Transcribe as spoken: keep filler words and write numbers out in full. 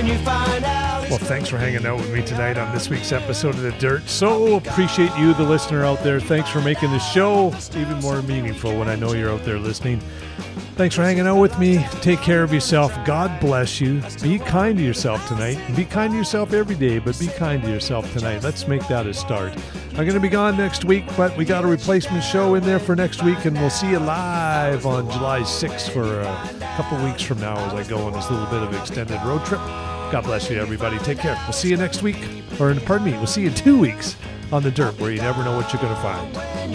when you find out. Well, thanks for hanging out with me tonight on this week's episode of The Dirt. So appreciate you, the listener out there. Thanks for making the show even more meaningful when I know you're out there listening. Thanks for hanging out with me. Take care of yourself. God bless you. Be kind to yourself tonight. Be kind to yourself every day, but be kind to yourself tonight. Let's make that a start. I'm going to be gone next week, but we got a replacement show in there for next week, and we'll see you live on July sixth for a couple weeks from now as I go on this little bit of extended road trip. God bless you, everybody. Take care. We'll see you next week. Or, pardon me, we'll see you in two weeks on The Dirt, where you never know what you're going to find.